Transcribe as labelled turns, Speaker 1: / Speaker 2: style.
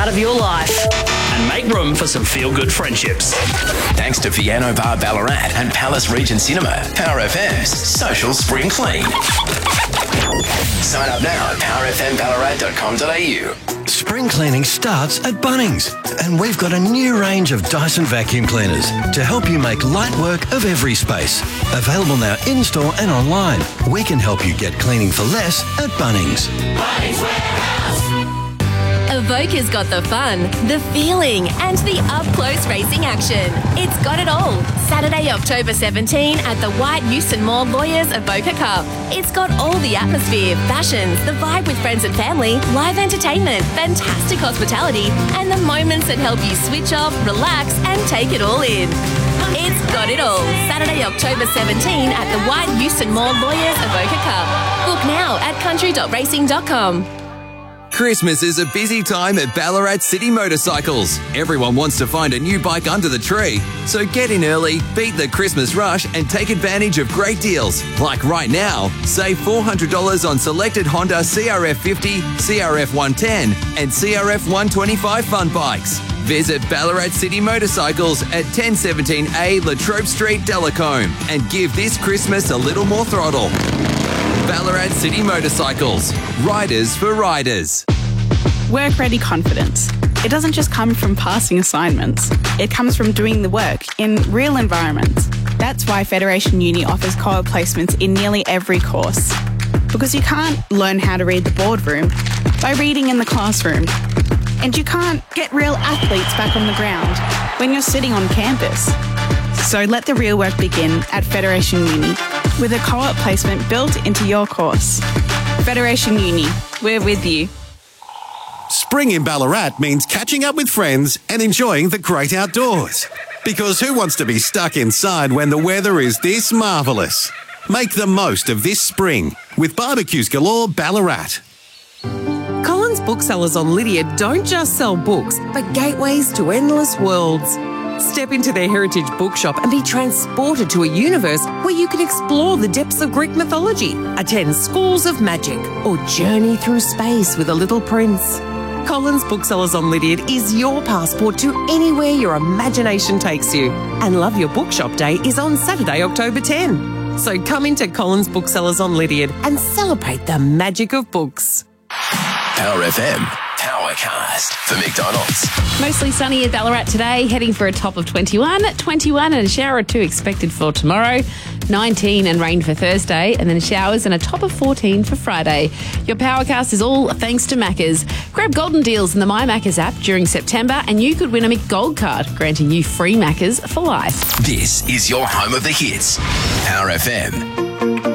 Speaker 1: out of your life and make room for some feel-good friendships.
Speaker 2: Thanks to Piano Bar Ballarat and Palace Region Cinema, Power FM's Social Spring Clean. Sign up now at powerfmballarat.com.au.
Speaker 3: Spring cleaning starts at Bunnings, and we've got a new range of Dyson vacuum cleaners to help you make light work of every space. Available now in-store and online. We can help you get cleaning for less at Bunnings.
Speaker 4: Bunnings Warehouse.
Speaker 5: Evoca's got the fun, the feeling and the up-close racing action. It's got it all. Saturday, October 17 at the White Euston Mall Lawyers Evoca Cup. It's got all the atmosphere, fashions, the vibe with friends and family, live entertainment, fantastic hospitality and the moments that help you switch off, relax and take it all in. It's got it all. Saturday, October 17 at the White Euston Mall Lawyers Evoca Cup. Book now at country.racing.com.
Speaker 6: Christmas is a busy time at Ballarat City Motorcycles. Everyone wants to find a new bike under the tree. So get in early, beat the Christmas rush and take advantage of great deals. Like right now, save $400 on selected Honda CRF 50, CRF 110 and CRF 125 fun bikes. Visit Ballarat City Motorcycles at 1017A Latrobe Street, Delacombe and give this Christmas a little more throttle. Ballarat City Motorcycles. Riders for riders.
Speaker 7: Work-ready confidence. It doesn't just come from passing assignments. It comes from doing the work in real environments. That's why Federation Uni offers co-op placements in nearly every course. Because you can't learn how to read the boardroom by reading in the classroom. And you can't get real athletes back on the ground when you're sitting on campus. So let the real work begin at Federation Uni with a co-op placement built into your course. Federation Uni, we're with you.
Speaker 8: Spring in Ballarat means catching up with friends and enjoying the great outdoors. Because who wants to be stuck inside when the weather is this marvellous? Make the most of this spring with Barbecues Galore Ballarat.
Speaker 9: Collins Booksellers on Lydia don't just sell books, but gateways to endless worlds. Step into their heritage bookshop and be transported to a universe where you can explore the depths of Greek mythology, attend schools of magic, or journey through space with a little prince. Collins Booksellers on Lydiard is your passport to anywhere your imagination takes you. And Love Your Bookshop Day is on Saturday, October 10. So come into Collins Booksellers on Lydiard and celebrate the magic of books.
Speaker 2: Power FM, Powercast for McDonald's.
Speaker 10: Mostly sunny at Ballarat today, heading for a top of 21. 21 and a shower or two expected for tomorrow. 19 and rain for Thursday, and then showers and a top of 14 for Friday. Your Powercast is all thanks to Macca's. Grab golden deals in the My Macca's app during September and you could win a McGold card, granting you free Macca's for life.
Speaker 2: This is your home of the hits. Power FM.